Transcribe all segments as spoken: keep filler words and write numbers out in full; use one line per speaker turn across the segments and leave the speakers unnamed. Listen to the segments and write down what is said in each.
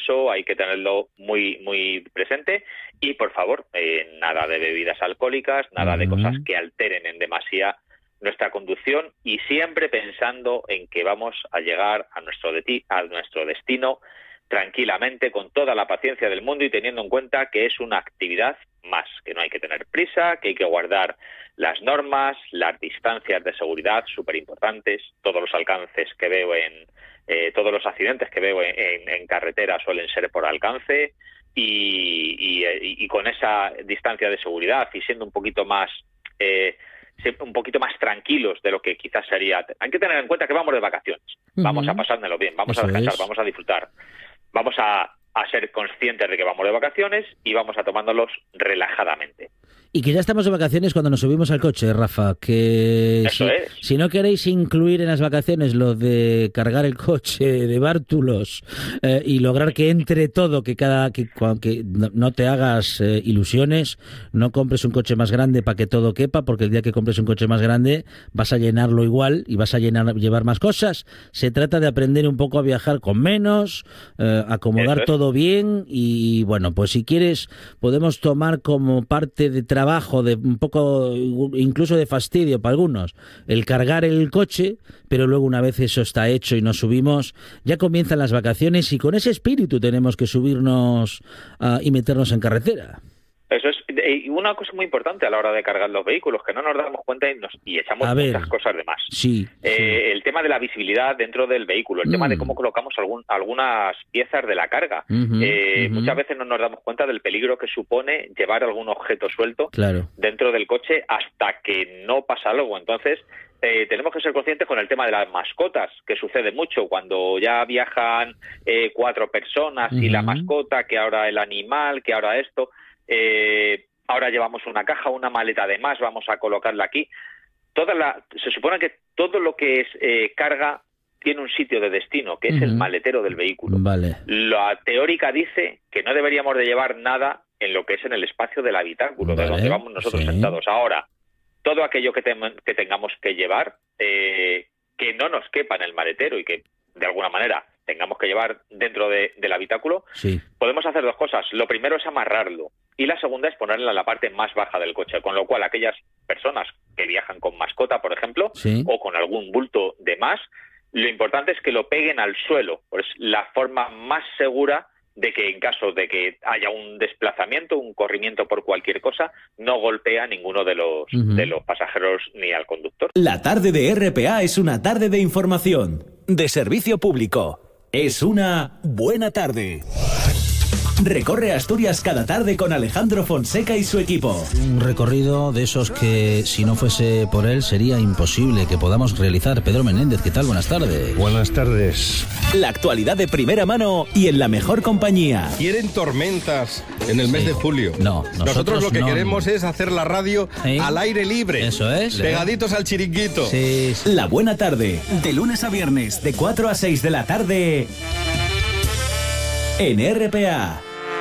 eso hay que tenerlo muy muy presente. Y, por favor, eh, nada de bebidas alcohólicas, nada uh-huh. de cosas que alteren en demasía nuestra conducción, y siempre pensando en que vamos a llegar a nuestro, de ti, a nuestro destino tranquilamente, con toda la paciencia del mundo, y teniendo en cuenta que es una actividad más, que no hay que tener prisa, que hay que guardar las normas, las distancias de seguridad súper importantes. Todos los alcances que veo en eh, todos los accidentes que veo en, en, en carretera suelen ser por alcance, y, y, y, y con esa distancia de seguridad y siendo un poquito más eh, un poquito más tranquilos de lo que quizás sería. Hay que tener en cuenta que vamos de vacaciones, uh-huh. vamos a pasárnoslo bien, vamos Eso a descansar, es. vamos a disfrutar, vamos a, a ser conscientes de que vamos de vacaciones y vamos a tomándolos relajadamente.
Y que ya estamos de vacaciones cuando nos subimos al coche, Rafa, que
Eso
si,
es.
si no queréis incluir en las vacaciones lo de cargar el coche de bártulos eh, y lograr que entre todo, que cada que, que no, no te hagas eh, ilusiones, no compres un coche más grande para que todo quepa, porque el día que compres un coche más grande vas a llenarlo igual y vas a llenar llevar más cosas. Se trata de aprender un poco a viajar con menos, eh, acomodar es. todo bien, y bueno, pues si quieres podemos tomar como parte de trabajo trabajo, de un poco incluso de fastidio para algunos, el cargar el coche, pero luego una vez eso está hecho y nos subimos, ya comienzan las vacaciones, y con ese espíritu tenemos que subirnos uh, y meternos en carretera.
Eso es, y una cosa muy importante a la hora de cargar los vehículos, que no nos damos cuenta y, nos, y echamos
a ver,
muchas cosas de más.
Sí,
eh,
sí.
El tema de la visibilidad dentro del vehículo, el mm. tema de cómo colocamos algún, algunas piezas de la carga. Uh-huh, eh, uh-huh. Muchas veces no nos damos cuenta del peligro que supone llevar algún objeto suelto
claro.
dentro del coche hasta que no pasa algo. Entonces, Eh, tenemos que ser conscientes con el tema de las mascotas, que sucede mucho cuando ya viajan eh, cuatro personas uh-huh. y la mascota, que ahora el animal, que ahora esto... Eh, ahora llevamos una caja, una maleta de más, vamos a colocarla aquí. Toda la, se supone que todo lo que es eh, carga tiene un sitio de destino, que es uh-huh. el maletero del vehículo.
Vale.
La teórica dice que no deberíamos de llevar nada en lo que es en el espacio del habitáculo, vale. de donde vamos nosotros sí. sentados. Ahora, todo aquello que, te, que tengamos que llevar, eh, que no nos quepa en el maletero y que de alguna manera tengamos que llevar dentro de, del habitáculo,
sí.
podemos hacer dos cosas. Lo primero es amarrarlo, y la segunda es ponerla en la parte más baja del coche, con lo cual aquellas personas que viajan con mascota, por ejemplo,
sí.
o con algún bulto de más, lo importante es que lo peguen al suelo, pues la forma más segura de que en caso de que haya un desplazamiento, un corrimiento por cualquier cosa, no golpea a ninguno de los, uh-huh. de los pasajeros ni al conductor.
La tarde de R P A es una tarde de información, de servicio público. Es una buena tarde. Recorre Asturias cada tarde con Alejandro Fonseca y su equipo.
Un recorrido de esos que, si no fuese por él, sería imposible que podamos realizar. Pedro Menéndez, ¿qué tal? Buenas tardes.
Buenas tardes.
La actualidad de primera mano y en la mejor compañía.
Quieren tormentas en el sí. mes de julio.
No, nosotros,
nosotros lo que
no.
queremos es hacer la radio ¿Eh? al aire libre.
Eso es.
Pegaditos al chiringuito.
Sí, sí.
La buena tarde, de lunes a viernes, de cuatro a seis de la tarde, en R P A.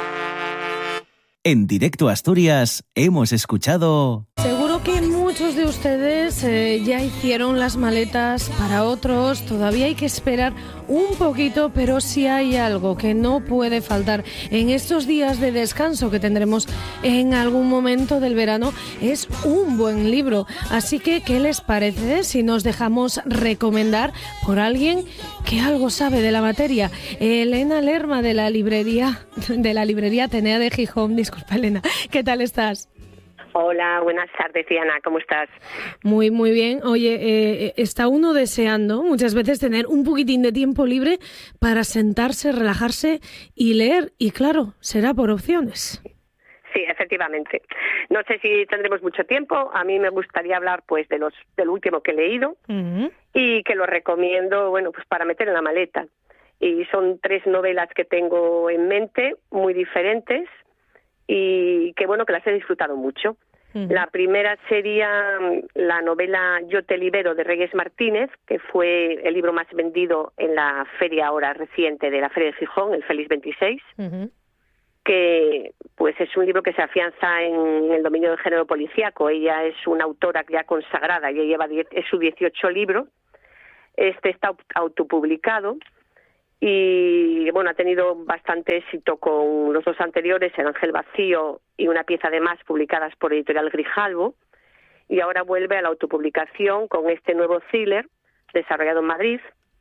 En Directo Asturias hemos escuchado...
Seguro que muchos de ustedes eh, ya hicieron las maletas, para otros todavía hay que esperar un poquito, pero si hay algo que no puede faltar en estos días de descanso que tendremos en algún momento del verano, es un buen libro. Así que, ¿qué les parece si nos dejamos recomendar por alguien que algo sabe de la materia? Elena Lerma, de la librería de la librería Atenea de Gijón. Disculpa, Elena, ¿qué tal estás?
Hola, buenas tardes, Diana, ¿cómo estás?
Muy, muy bien. Oye, eh, está uno deseando muchas veces tener un poquitín de tiempo libre para sentarse, relajarse y leer. Y claro, será por opciones.
Sí, efectivamente. No sé si tendremos mucho tiempo. A mí me gustaría hablar pues de los del último que he leído uh-huh. y que lo recomiendo, bueno, pues para meter en la maleta. Y son tres novelas que tengo en mente, muy diferentes, y que bueno, que las he disfrutado mucho. Uh-huh. La primera sería la novela Yo te libero, de Reyes Martínez, que fue el libro más vendido en la feria ahora reciente de la Feria de Gijón, el Feliz veintiséis, uh-huh. que pues es un libro que se afianza en el dominio del género policíaco. Ella es una autora ya consagrada, ella lleva diez, es su dieciocho libro. Este está autopublicado y bueno, ha tenido bastante éxito con los dos anteriores, El Ángel Vacío y Una pieza de más, publicadas por Editorial Grijalbo, y ahora vuelve a la autopublicación con este nuevo thriller desarrollado en Madrid,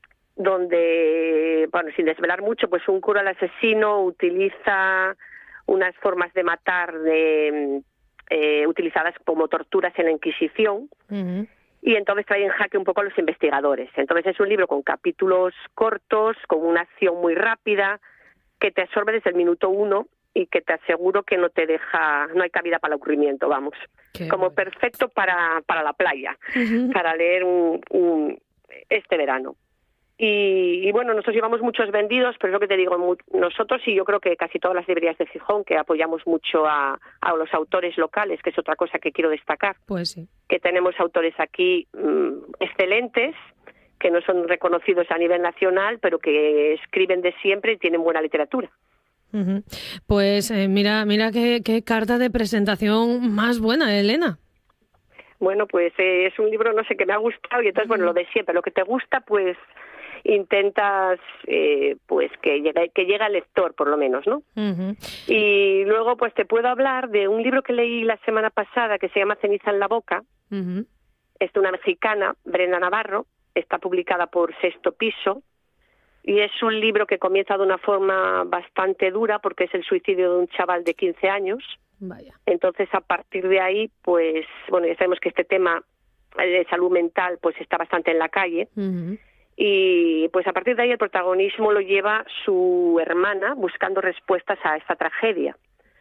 donde, bueno, sin desvelar mucho, pues un cura, el asesino, utiliza unas formas de matar de, eh, utilizadas como torturas en la Inquisición, uh-huh. y entonces trae en jaque un poco a los investigadores. Entonces es un libro con capítulos cortos, con una acción muy rápida, que te absorbe desde el minuto uno y que te aseguro que no te deja, no hay cabida para el aburrimiento, vamos. Qué como bueno. Perfecto para, para la playa, uh-huh. para leer un, un, este verano. Y, y bueno, nosotros llevamos muchos vendidos, pero es lo que te digo, mu- nosotros y yo creo que casi todas las librerías de Gijón, que apoyamos mucho a, a los autores locales, que es otra cosa que quiero destacar.
Pues sí.
Que tenemos autores aquí mmm, excelentes, que no son reconocidos a nivel nacional, pero que escriben de siempre y tienen buena literatura.
Uh-huh. Pues eh, mira, mira qué, qué carta de presentación más buena, Elena.
Bueno, pues eh, es un libro, no sé, que me ha gustado y entonces, uh-huh. bueno, lo de siempre, lo que te gusta, pues intentas eh, pues que llegue, que llegue al lector, por lo menos, ¿no? Uh-huh. Y luego, pues te puedo hablar de un libro que leí la semana pasada que se llama Ceniza en la boca. Uh-huh. Es de una mexicana, Brenda Navarro, está publicada por Sexto Piso, y es un libro que comienza de una forma bastante dura porque es el suicidio de un chaval de quince años.
Vaya. Entonces, a partir de ahí, pues, bueno, ya sabemos que este tema de salud mental pues está bastante en la calle. Uh-huh. Y pues a partir de ahí el protagonismo lo lleva su hermana buscando respuestas a esta tragedia.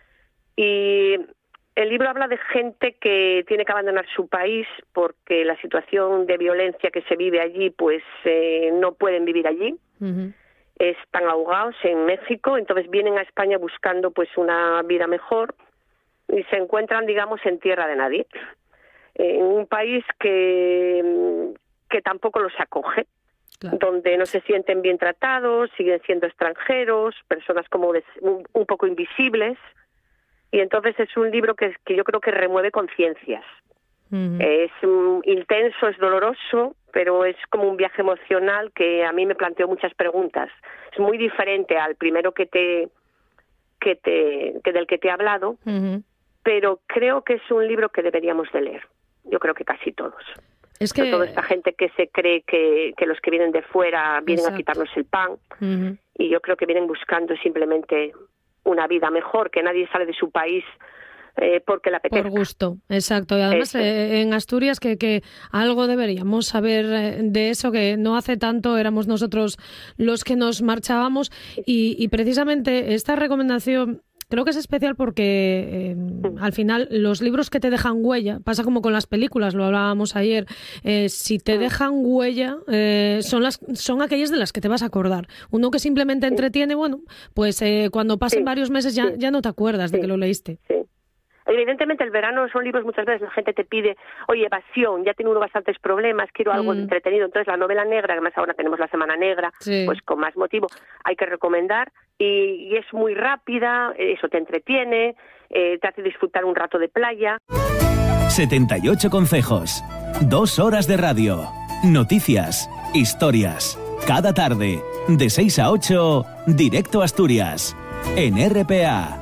Y el libro habla de gente que tiene que abandonar su país porque la situación de violencia que se vive allí, pues eh, no pueden vivir allí. Uh-huh. Están ahogados en México, entonces vienen a España buscando pues una vida mejor y se encuentran, digamos, en tierra de nadie. En un país que, que tampoco los acoge. Claro. Donde no se sienten bien tratados, siguen siendo extranjeros, personas como de, un, un poco invisibles, y entonces es un libro que, que yo creo que remueve conciencias. Uh-huh. Es um, intenso, es doloroso, pero es como un viaje emocional que a mí me planteó muchas preguntas. Es muy diferente al primero que te que te que del que te he hablado, uh-huh. pero creo que es un libro que deberíamos de leer. Yo creo que casi todos. Es que toda esta gente que se cree que, que los que vienen de fuera vienen Exacto. a quitarnos el pan, uh-huh. y yo creo que vienen buscando simplemente una vida mejor, que nadie sale de su país eh, porque le apetezca. Por gusto, exacto. Y además eh, en Asturias que, que algo deberíamos saber de eso, que no hace tanto éramos nosotros los que nos marchábamos, y, y precisamente esta recomendación creo que es especial porque eh, al final los libros que te dejan huella, pasa como con las películas, lo hablábamos ayer, eh, si te dejan huella eh, son las son aquellas de las que te vas a acordar. Uno que simplemente entretiene, bueno, pues eh, cuando pasen sí. varios meses ya, ya no te acuerdas sí. de que lo leíste.
Sí. Evidentemente el verano son libros, muchas veces la gente te pide, oye, evasión, ya tiene uno bastantes problemas, quiero algo mm. entretenido. Entonces la novela negra, además ahora tenemos la Semana Negra, sí. pues con más motivo, hay que recomendar, y, y es muy rápida, eso te entretiene, eh, te hace disfrutar un rato de playa.
setenta y ocho consejos, dos horas de radio, noticias, historias, cada tarde, de seis a ocho, directo a Asturias, en R P A.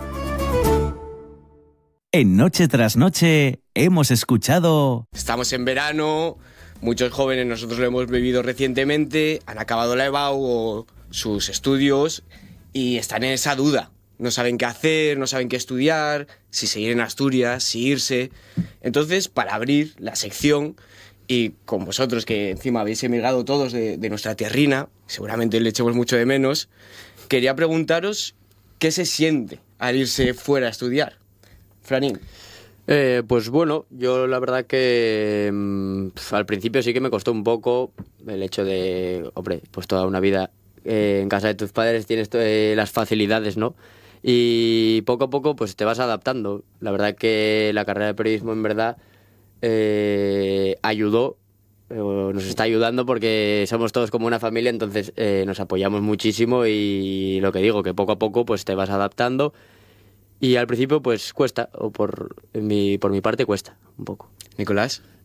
En Noche tras Noche hemos escuchado...
Estamos en verano, muchos jóvenes, nosotros lo hemos vivido recientemente, han acabado la EBAU o sus estudios y están en esa duda. No saben qué hacer, no saben qué estudiar, si seguir en Asturias, si irse. Entonces, para abrir la sección, y con vosotros que encima habéis emigrado todos de, de nuestra tierrina, seguramente le echemos mucho de menos, quería preguntaros qué se siente al irse fuera a estudiar. Franín.
Eh, pues bueno, yo la verdad que mmm, al principio sí que me costó un poco el hecho de, hombre, pues toda una vida eh, en casa de tus padres tienes eh, las facilidades, ¿no? Y poco a poco pues te vas adaptando. La verdad que la carrera de periodismo en verdad eh, ayudó, eh, nos está ayudando porque somos todos como una familia, entonces eh, nos apoyamos muchísimo y lo que digo, que poco a poco pues te vas adaptando. Y al principio pues cuesta, o por mi por mi parte cuesta un poco.
Nicolás.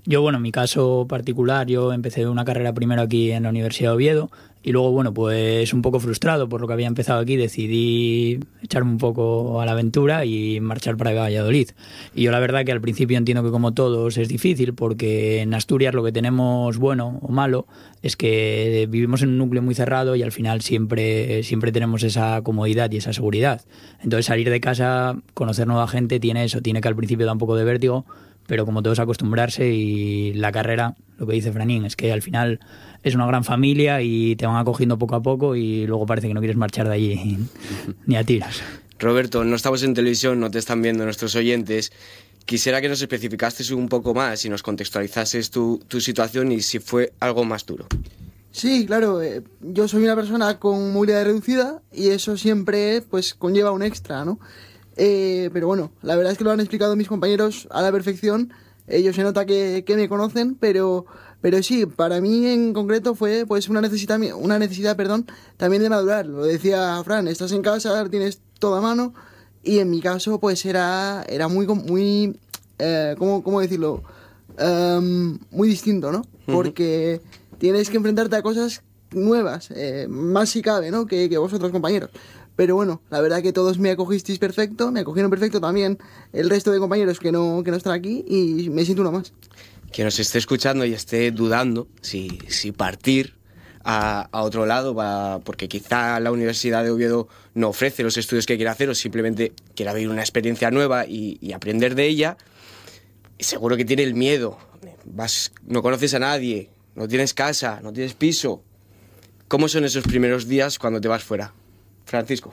Yo, bueno, en mi caso particular, yo empecé una carrera primero aquí en la Universidad de Oviedo y luego, bueno, pues un poco frustrado por lo que había empezado aquí, decidí echarme un poco a la aventura y marchar para Valladolid. Y yo la verdad que al principio entiendo que como todos es difícil porque en Asturias lo que tenemos bueno o malo es que vivimos en un núcleo muy cerrado y al final siempre, siempre tenemos esa comodidad y esa seguridad. Entonces salir de casa, conocer nueva gente, tiene eso, tiene que al principio da un poco de vértigo, pero como todo es acostumbrarse y la carrera, lo que dice Franín, es que al final es una gran familia y te van acogiendo poco a poco y luego parece que no quieres marchar de allí ni a tiras.
Roberto, no estamos en televisión, no te están viendo nuestros oyentes. Quisiera que nos especificases un poco más y nos contextualizases tu, tu situación y si fue algo más duro.
Sí, claro, eh, yo soy una persona con movilidad reducida y eso siempre pues conlleva un extra, ¿no? Eh, pero bueno, la verdad es que lo han explicado mis compañeros a la perfección. Ellos se nota que, que me conocen, pero, pero sí, para mí en concreto fue pues una necesidad, una necesidad perdón, también de madurar. Lo decía Fran, estás en casa, tienes todo a mano, y en mi caso pues era, era muy, muy eh, ¿cómo, cómo decirlo? Um, muy distinto, ¿no? Porque uh-huh. tienes que enfrentarte a cosas nuevas, eh, más si cabe, ¿no? Que, que vosotros, compañeros. Pero bueno, la verdad que todos me acogisteis perfecto, me acogieron perfecto también el resto de compañeros que no, que no están aquí y me siento uno más.
Que nos esté escuchando y esté dudando si, si partir a, a otro lado, va, porque quizá la Universidad de Oviedo no ofrece los estudios que quiere hacer o simplemente quiera vivir una experiencia nueva y, y aprender de ella, seguro que tiene el miedo. Vas, no conoces a nadie, no tienes casa, no tienes piso. ¿Cómo son esos primeros días cuando te vas fuera? Francisco.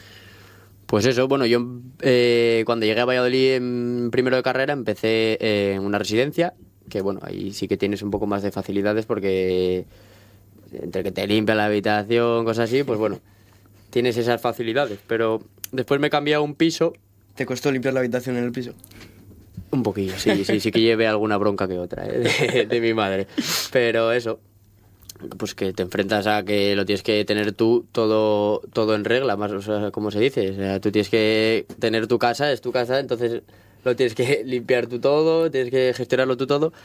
Pues eso, bueno, yo eh, cuando llegué a Valladolid en primero de carrera empecé en una residencia, que bueno, ahí sí que tienes un poco más de facilidades porque entre que te limpia la habitación, cosas así, pues bueno, tienes esas facilidades, pero después me cambié a un piso.
¿Te costó limpiar la habitación en el piso?
Un poquillo, sí, sí, sí que llevé alguna bronca que otra, ¿eh? de, de mi madre, pero eso, pues que te enfrentas a que lo tienes que tener tú todo todo en regla, más, o sea, como se dice, o sea, tú tienes que tener tu casa, es tu casa, entonces lo tienes que limpiar tú todo, tienes que gestionarlo tú todo,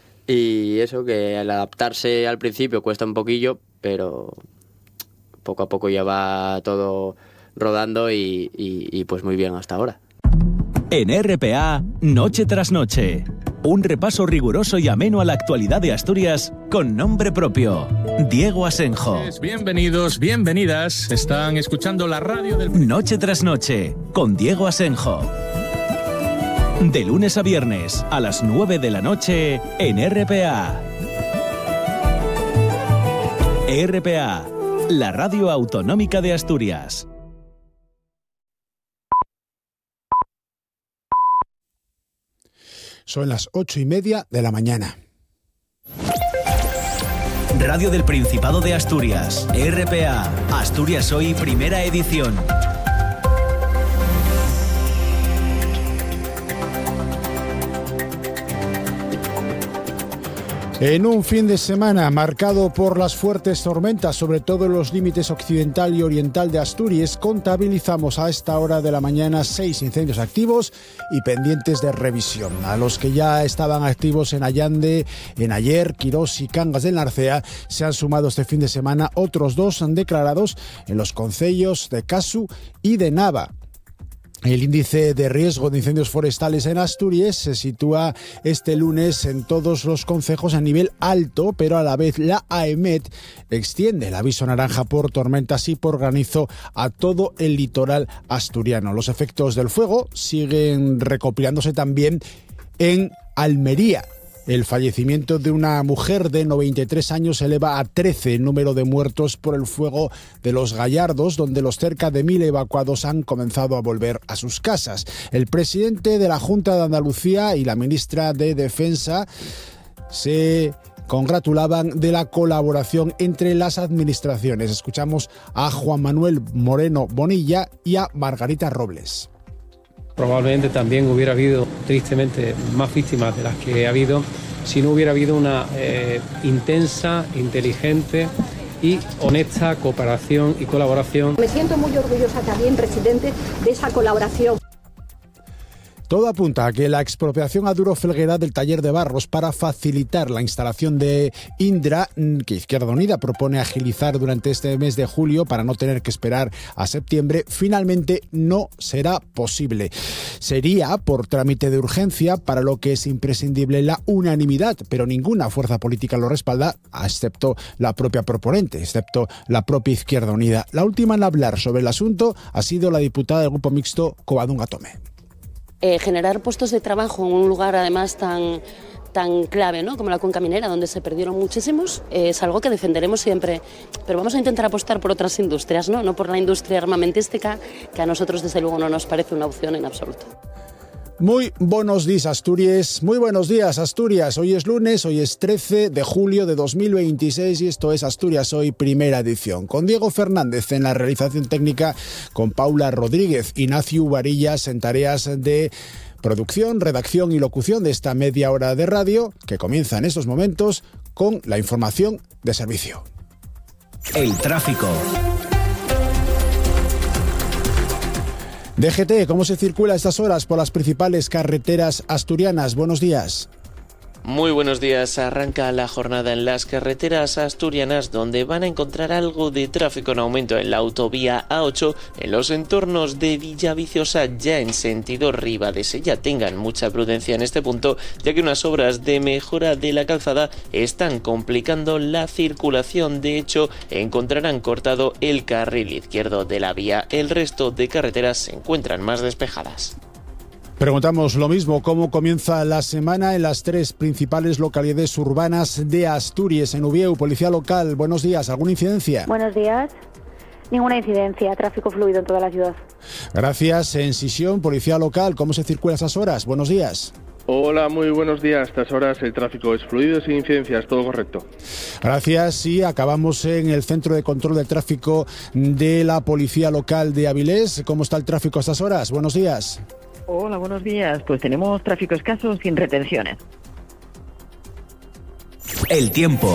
y eso, que al adaptarse al principio cuesta un poquillo, pero poco a poco ya va todo rodando y, y, y pues muy bien hasta ahora.
En R P A, Noche tras Noche. Un repaso riguroso y ameno a la actualidad de Asturias con nombre propio. Diego Asenjo.
Bienvenidos, bienvenidas. Están escuchando la radio del...
Noche tras Noche con Diego Asenjo. De lunes a viernes a las nueve de la noche en R P A. R P A, la radio autonómica de Asturias.
Son las ocho y media de la mañana.
Radio del Principado de Asturias, R P A, Asturias Hoy, primera edición.
En un fin de semana marcado por las fuertes tormentas, sobre todo en los límites occidental y oriental de Asturias, contabilizamos a esta hora de la mañana seis incendios activos y pendientes de revisión. A los que ya estaban activos en Allande, en Aller, Quirós y Cangas del Narcea, se han sumado este fin de semana otros dos declarados en los concellos de Casu y de Nava. El índice de riesgo de incendios forestales en Asturias se sitúa este lunes en todos los concejos a nivel alto, pero a la vez la AEMET extiende el aviso naranja por tormentas y por granizo a todo el litoral asturiano. Los efectos del fuego siguen recopilándose también en Almería. El fallecimiento de una mujer de noventa y tres años eleva a trece el número de muertos por el fuego de los Gallardos, donde los cerca de mil evacuados han comenzado a volver a sus casas. El presidente de la Junta de Andalucía y la ministra de Defensa se congratulaban de la colaboración entre las administraciones. Escuchamos a Juan Manuel Moreno Bonilla y a Margarita Robles.
Probablemente también hubiera habido, tristemente, más víctimas de las que ha habido si no hubiera habido una eh, intensa, inteligente y honesta cooperación y colaboración.
Me siento muy orgullosa también, presidente, de esa colaboración.
Todo apunta a que la expropiación a Duro Felguera del taller de Barros para facilitar la instalación de Indra, que Izquierda Unida propone agilizar durante este mes de julio para no tener que esperar a septiembre, finalmente no será posible. Sería por trámite de urgencia, para lo que es imprescindible la unanimidad, pero ninguna fuerza política lo respalda, excepto la propia proponente, excepto la propia Izquierda Unida. La última en hablar sobre el asunto ha sido la diputada del Grupo Mixto, Covadonga Tome.
Eh, generar puestos de trabajo en un lugar además tan, tan clave, ¿no?, como la Cuenca Minera, donde se perdieron muchísimos, eh, es algo que defenderemos siempre, pero vamos a intentar apostar por otras industrias, ¿no? no por la industria armamentística, que a nosotros desde luego no nos parece una opción en absoluto.
Muy buenos días, Asturias. Muy buenos días, Asturias. Hoy es lunes, hoy es trece de julio de dos mil veintiséis y esto es Asturias Hoy, primera edición. Con Diego Fernández en la realización técnica, con Paula Rodríguez, Ignacio Varillas en tareas de producción, redacción y locución de esta media hora de radio, que comienza en estos momentos con la información de servicio.
El tráfico.
D G T, ¿cómo se circula a estas horas por las principales carreteras asturianas? Buenos días.
Muy buenos días. Arranca la jornada en las carreteras asturianas, donde van a encontrar algo de tráfico en aumento en la autovía A ocho, en los entornos de Villaviciosa, ya en sentido Ribadesella. Tengan mucha prudencia en este punto, ya que unas obras de mejora de la calzada están complicando la circulación. De hecho, encontrarán cortado el carril izquierdo de la vía. El resto de carreteras se encuentran más despejadas.
Preguntamos lo mismo, ¿cómo comienza la semana en las tres principales localidades urbanas de Asturias? En Ubieu, Policía Local, buenos días, ¿alguna incidencia?
Buenos días, ninguna incidencia, tráfico fluido en toda la ciudad.
Gracias. En Sisión, Policía Local, ¿cómo se circula a esas horas? Buenos días.
Hola, muy buenos días. A estas horas el tráfico es fluido sin incidencias, todo correcto.
Gracias. Y acabamos en el Centro de Control del Tráfico de la Policía Local de Avilés. ¿Cómo está el tráfico a estas horas? Buenos días.
Hola, buenos días. Pues tenemos tráfico escaso sin retenciones.
El tiempo.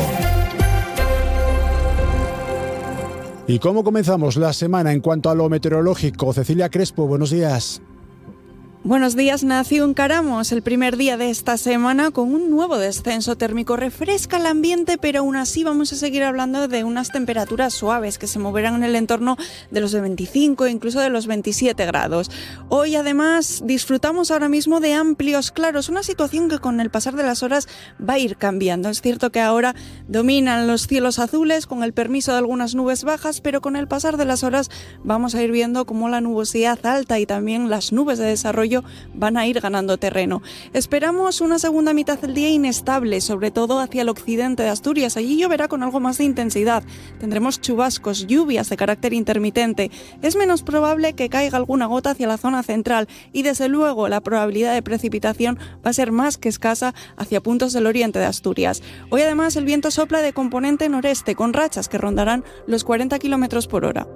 ¿Y cómo comenzamos la semana en cuanto a lo meteorológico? Cecilia Crespo, buenos días.
Buenos días, Nación. Encaramos el primer día de esta semana con un nuevo descenso térmico. Refresca el ambiente, pero aún así vamos a seguir hablando de unas temperaturas suaves que se moverán en el entorno de los veinticinco e incluso de los veintisiete grados. Hoy, además, disfrutamos ahora mismo de amplios claros, una situación que con el pasar de las horas va a ir cambiando. Es cierto que ahora dominan los cielos azules con el permiso de algunas nubes bajas, pero con el pasar de las horas vamos a ir viendo cómo la nubosidad alta y también las nubes de desarrollo van a ir ganando terreno. Esperamos una segunda mitad del día inestable, sobre todo hacia el occidente de Asturias. Allí lloverá con algo más de intensidad. Tendremos chubascos, lluvias de carácter intermitente. Es menos probable que caiga alguna gota hacia la zona central y, desde luego, la probabilidad de precipitación va a ser más que escasa hacia puntos del oriente de Asturias. Hoy, además, el viento sopla de componente noreste, con rachas que rondarán los cuarenta kilómetros por hora.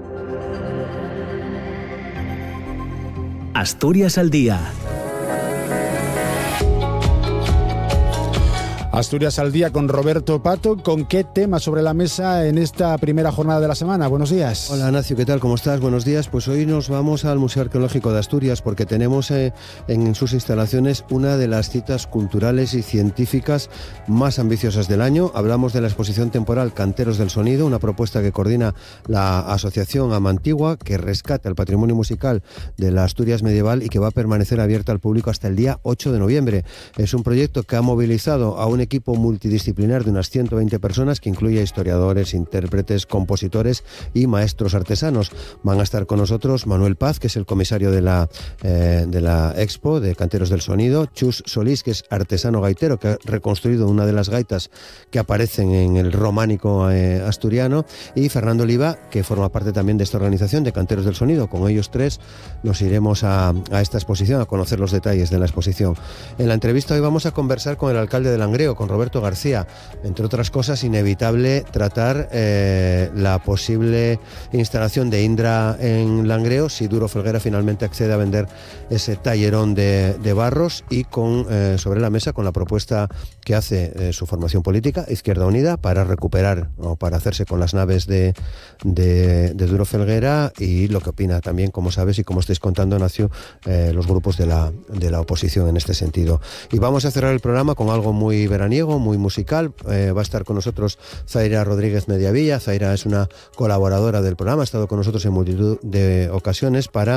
Asturias al día.
Asturias al día con Roberto Pato. ¿Con qué tema sobre la mesa en esta primera jornada de la semana? Buenos días.
Hola, Nacio, ¿qué tal? ¿Cómo estás? Buenos días. Pues hoy nos vamos al Museo Arqueológico de Asturias porque tenemos eh, en sus instalaciones una de las citas culturales y científicas más ambiciosas del año. Hablamos de la exposición temporal Canteros del Sonido, una propuesta que coordina la Asociación Amantigua, que rescata el patrimonio musical de la Asturias medieval y que va a permanecer abierta al público hasta el día ocho de noviembre. Es un proyecto que ha movilizado a un equipo multidisciplinar de unas ciento veinte personas que incluye historiadores, intérpretes, compositores y maestros artesanos. Van a estar con nosotros Manuel Paz, que es el comisario de la, eh, de la Expo de Canteros del Sonido, Chus Solís, que es artesano gaitero, que ha reconstruido una de las gaitas que aparecen en el románico eh, asturiano, y Fernando Oliva, que forma parte también de esta organización de Canteros del Sonido. Con ellos tres nos iremos a, a esta exposición, a conocer los detalles de la exposición. En la entrevista hoy vamos a conversar con el alcalde de Langreo, con Roberto García. Entre otras cosas, inevitable tratar eh, la posible instalación de Indra en Langreo, si Duro Felguera finalmente accede a vender ese tallerón de, de barros, y con eh, sobre la mesa con la propuesta que hace eh, su formación política, Izquierda Unida, para recuperar o para hacerse con las naves de, de, de Duro Felguera, y lo que opina también, como sabes y como estáis contando, Nacio, eh, los grupos de la, de la oposición en este sentido. Y vamos a cerrar el programa con algo muy veraniego, muy musical. Eh, va a estar con nosotros Zaira Rodríguez Mediavilla. Zaira es una colaboradora del programa, ha estado con nosotros en multitud de ocasiones para